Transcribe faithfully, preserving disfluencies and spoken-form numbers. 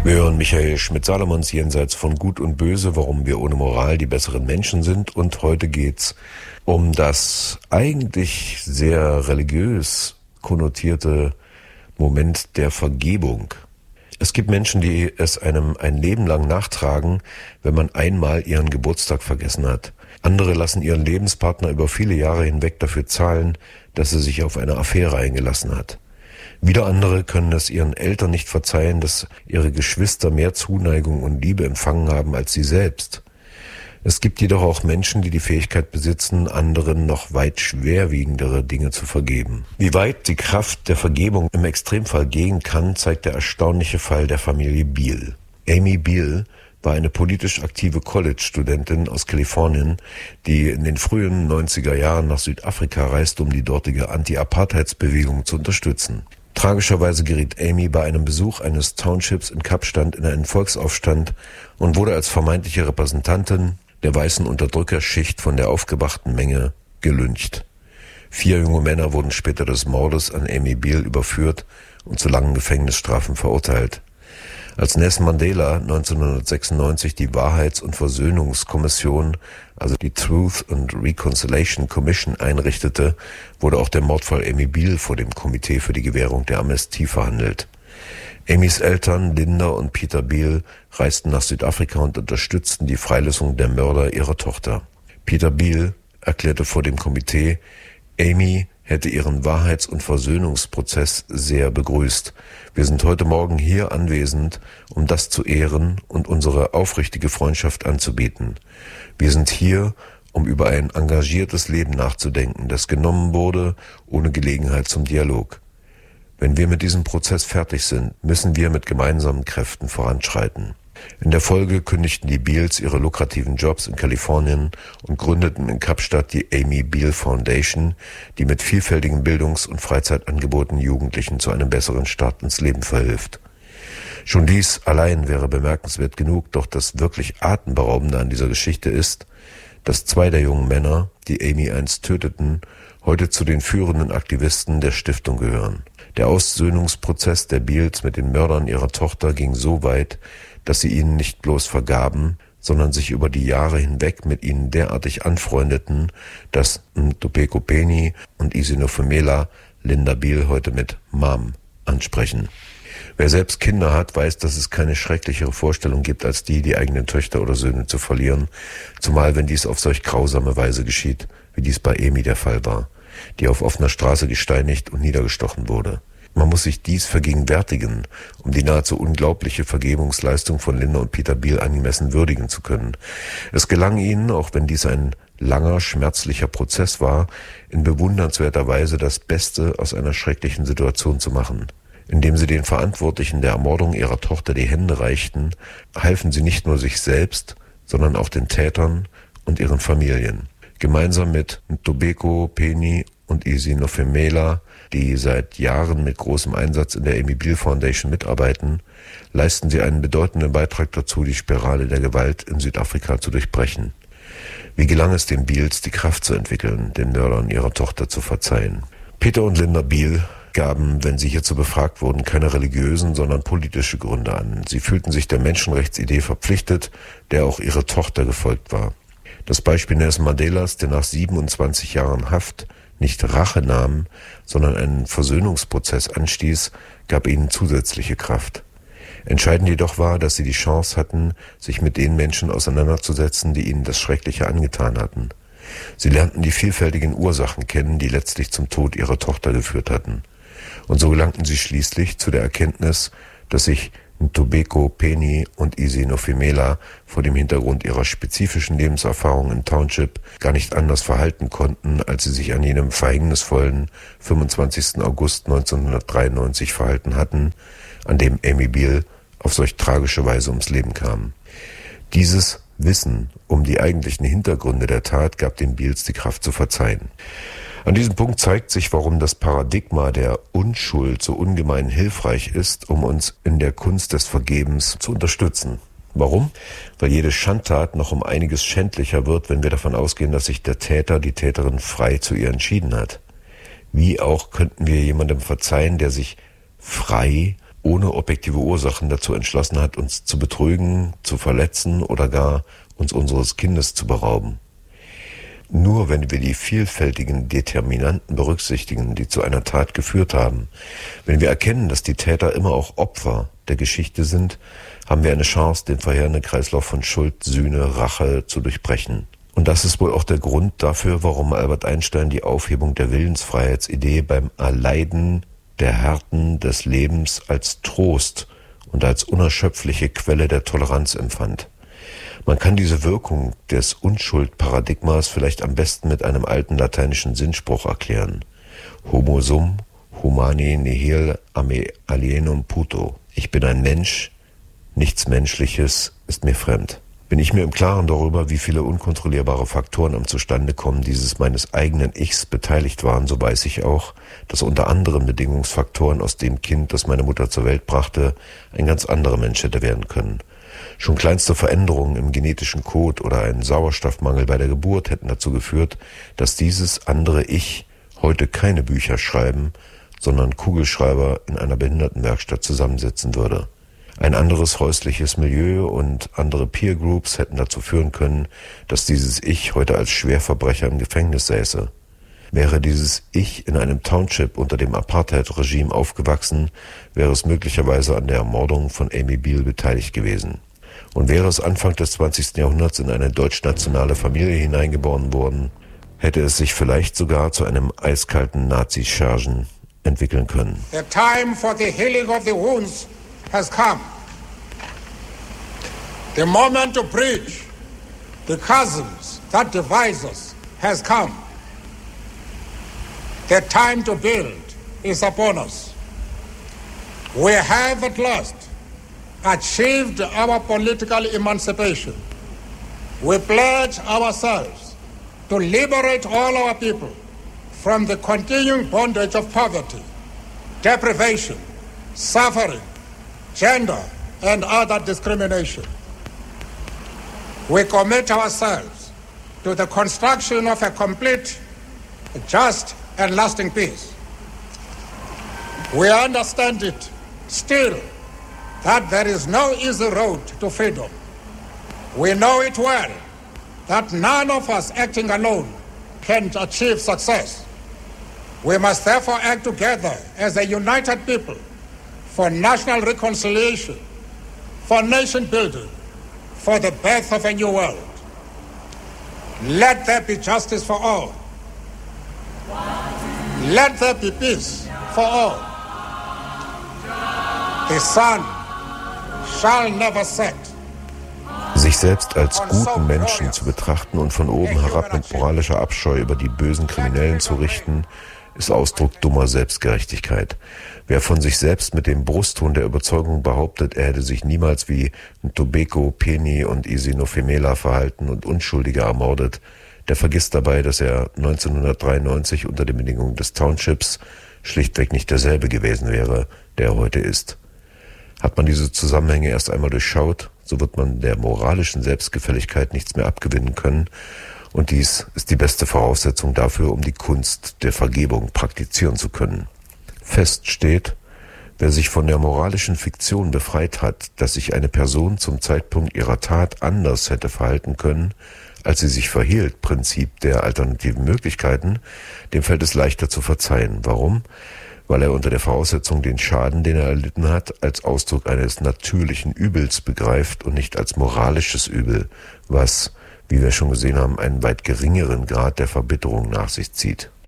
Wir hören Michael Schmidt-Salomons Jenseits von Gut und Böse, warum wir ohne Moral die besseren Menschen sind. Und heute geht's um das eigentlich sehr religiös konnotierte Moment der Vergebung. Es gibt Menschen, die es einem ein Leben lang nachtragen, wenn man einmal ihren Geburtstag vergessen hat. Andere lassen ihren Lebenspartner über viele Jahre hinweg dafür zahlen, dass er sich auf eine Affäre eingelassen hat. Wieder andere können es ihren Eltern nicht verzeihen, dass ihre Geschwister mehr Zuneigung und Liebe empfangen haben als sie selbst. Es gibt jedoch auch Menschen, die die Fähigkeit besitzen, anderen noch weit schwerwiegendere Dinge zu vergeben. Wie weit die Kraft der Vergebung im Extremfall gehen kann, zeigt der erstaunliche Fall der Familie Beale. Amy Beale war eine politisch aktive College-Studentin aus Kalifornien, die in den frühen neunziger Jahren nach Südafrika reiste, um die dortige Anti-Apartheidsbewegung zu unterstützen. Tragischerweise geriet Amy bei einem Besuch eines Townships in Kapstadt in einen Volksaufstand und wurde als vermeintliche Repräsentantin der weißen Unterdrückerschicht von der aufgebrachten Menge gelyncht. Vier junge Männer wurden später des Mordes an Amy Beale überführt und zu langen Gefängnisstrafen verurteilt. Als Nelson Mandela neunzehnhundertsechsundneunzig die Wahrheits- und Versöhnungskommission, also die Truth and Reconciliation Commission, einrichtete, wurde auch der Mordfall Amy Beale vor dem Komitee für die Gewährung der Amnestie verhandelt. Amys Eltern, Linda und Peter Beale, reisten nach Südafrika und unterstützten die Freilassung der Mörder ihrer Tochter. Peter Beale erklärte vor dem Komitee, Amy hätte ihren Wahrheits- und Versöhnungsprozess sehr begrüßt. Wir sind heute Morgen hier anwesend, um das zu ehren und unsere aufrichtige Freundschaft anzubieten. Wir sind hier, um über ein engagiertes Leben nachzudenken, das genommen wurde, ohne Gelegenheit zum Dialog. Wenn wir mit diesem Prozess fertig sind, müssen wir mit gemeinsamen Kräften voranschreiten. In der Folge kündigten die Beales ihre lukrativen Jobs in Kalifornien und gründeten in Kapstadt die Amy Beale Foundation, die mit vielfältigen Bildungs- und Freizeitangeboten Jugendlichen zu einem besseren Start ins Leben verhilft. Schon dies allein wäre bemerkenswert genug, doch das wirklich Atemberaubende an dieser Geschichte ist, dass zwei der jungen Männer, die Amy einst töteten, heute zu den führenden Aktivisten der Stiftung gehören. Der Aussöhnungsprozess der Beales mit den Mördern ihrer Tochter ging so weit, dass sie ihnen nicht bloß vergaben, sondern sich über die Jahre hinweg mit ihnen derartig anfreundeten, dass Ntobeko Peni und Isinofemela Linda Beale heute mit Mom ansprechen. Wer selbst Kinder hat, weiß, dass es keine schrecklichere Vorstellung gibt, als die, die eigenen Töchter oder Söhne zu verlieren, zumal wenn dies auf solch grausame Weise geschieht, wie dies bei Amy der Fall war, die auf offener Straße gesteinigt und niedergestochen wurde. Man muss sich dies vergegenwärtigen, um die nahezu unglaubliche Vergebungsleistung von Linda und Peter Beale angemessen würdigen zu können. Es gelang ihnen, auch wenn dies ein langer, schmerzlicher Prozess war, in bewundernswerter Weise das Beste aus einer schrecklichen Situation zu machen. Indem sie den Verantwortlichen der Ermordung ihrer Tochter die Hände reichten, halfen sie nicht nur sich selbst, sondern auch den Tätern und ihren Familien. Gemeinsam mit Ntobeko Peni und Isinofemela, die seit Jahren mit großem Einsatz in der Amy Beale Foundation mitarbeiten, leisten sie einen bedeutenden Beitrag dazu, die Spirale der Gewalt in Südafrika zu durchbrechen. Wie gelang es den Beales, die Kraft zu entwickeln, den Mördern ihrer Tochter zu verzeihen? Peter und Linda Beale gaben, wenn sie hierzu befragt wurden, keine religiösen, sondern politische Gründe an. Sie fühlten sich der Menschenrechtsidee verpflichtet, der auch ihre Tochter gefolgt war. Das Beispiel Nelson Mandelas, der nach siebenundzwanzig Jahren Haft nicht Rache nahm, sondern einen Versöhnungsprozess anstieß, gab ihnen zusätzliche Kraft. Entscheidend jedoch war, dass sie die Chance hatten, sich mit den Menschen auseinanderzusetzen, die ihnen das Schreckliche angetan hatten. Sie lernten die vielfältigen Ursachen kennen, die letztlich zum Tod ihrer Tochter geführt hatten. Und so gelangten sie schließlich zu der Erkenntnis, dass sich Ntobeko Peni und Isinofemela vor dem Hintergrund ihrer spezifischen Lebenserfahrung im Township gar nicht anders verhalten konnten, als sie sich an jenem verhängnisvollen fünfundzwanzigsten August neunzehnhundertdreiundneunzig verhalten hatten, an dem Amy Beale auf solch tragische Weise ums Leben kam. Dieses Wissen um die eigentlichen Hintergründe der Tat gab den Beales die Kraft zu verzeihen. An diesem Punkt zeigt sich, warum das Paradigma der Unschuld so ungemein hilfreich ist, um uns in der Kunst des Vergebens zu unterstützen. Warum? Weil jede Schandtat noch um einiges schändlicher wird, wenn wir davon ausgehen, dass sich der Täter, die Täterin frei zu ihr entschieden hat. Wie auch könnten wir jemandem verzeihen, der sich frei ohne objektive Ursachen dazu entschlossen hat, uns zu betrügen, zu verletzen oder gar uns unseres Kindes zu berauben. Nur wenn wir die vielfältigen Determinanten berücksichtigen, die zu einer Tat geführt haben, wenn wir erkennen, dass die Täter immer auch Opfer der Geschichte sind, haben wir eine Chance, den verheerenden Kreislauf von Schuld, Sühne, Rache zu durchbrechen. Und das ist wohl auch der Grund dafür, warum Albert Einstein die Aufhebung der Willensfreiheitsidee beim Erleiden der Härten des Lebens als Trost und als unerschöpfliche Quelle der Toleranz empfand. Man kann diese Wirkung des Unschuldparadigmas vielleicht am besten mit einem alten lateinischen Sinnspruch erklären. Homo sum, humani nihil ame alienum puto. Ich bin ein Mensch, nichts Menschliches ist mir fremd. Bin ich mir im Klaren darüber, wie viele unkontrollierbare Faktoren am Zustandekommen dieses meines eigenen Ichs beteiligt waren, so weiß ich auch, dass unter anderen Bedingungsfaktoren aus dem Kind, das meine Mutter zur Welt brachte, ein ganz anderer Mensch hätte werden können. Schon kleinste Veränderungen im genetischen Code oder ein Sauerstoffmangel bei der Geburt hätten dazu geführt, dass dieses andere Ich heute keine Bücher schreiben, sondern Kugelschreiber in einer Behindertenwerkstatt zusammensetzen würde. Ein anderes häusliches Milieu und andere Peer Groups hätten dazu führen können, dass dieses Ich heute als Schwerverbrecher im Gefängnis säße. Wäre dieses Ich in einem Township unter dem Apartheid-Regime aufgewachsen, wäre es möglicherweise an der Ermordung von Amy Beale beteiligt gewesen. Und wäre es Anfang des zwanzigsten Jahrhunderts in eine deutsch-nationale Familie hineingeboren worden, hätte es sich vielleicht sogar zu einem eiskalten Nazi-Chargen entwickeln können. The time for the healing of the wounds has come. The moment to bridge the chasms that divide us has come. The time to build is upon us. We have at last achieved our political emancipation. We pledge ourselves to liberate all our people from the continuing bondage of poverty, deprivation, suffering, gender, and other discrimination. We commit ourselves to the construction of a complete, just, and lasting peace. We understand it still that there is no easy road to freedom. We know it well that none of us acting alone can achieve success. We must therefore act together as a united people for national reconciliation, for nation building, for the birth of a new world. Let there be justice for all. Let there be peace for all. The sun shall never set. Sich selbst als guten Menschen zu betrachten und von oben herab mit moralischer Abscheu über die bösen Kriminellen zu richten, ist Ausdruck dummer Selbstgerechtigkeit. Wer von sich selbst mit dem Brustton der Überzeugung behauptet, er hätte sich niemals wie Ntobeko, Peni und Isinofemela verhalten und Unschuldige ermordet, der vergisst dabei, dass er neunzehnhundertdreiundneunzig unter den Bedingungen des Townships schlichtweg nicht derselbe gewesen wäre, der er heute ist. Hat man diese Zusammenhänge erst einmal durchschaut, so wird man der moralischen Selbstgefälligkeit nichts mehr abgewinnen können, und dies ist die beste Voraussetzung dafür, um die Kunst der Vergebung praktizieren zu können. Fest steht, wer sich von der moralischen Fiktion befreit hat, dass sich eine Person zum Zeitpunkt ihrer Tat anders hätte verhalten können, als sie sich verhielt, Prinzip der alternativen Möglichkeiten, dem fällt es leichter zu verzeihen. Warum? Weil er unter der Voraussetzung den Schaden, den er erlitten hat, als Ausdruck eines natürlichen Übels begreift und nicht als moralisches Übel, was, wie wir schon gesehen haben, einen weit geringeren Grad der Verbitterung nach sich zieht.